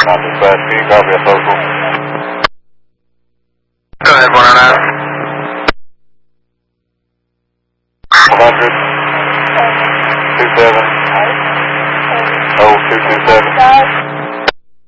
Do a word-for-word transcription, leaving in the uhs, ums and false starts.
Not dispatch, can you copy a social? Go ahead, one oh nine. one hundred, two seven, oh two two seven.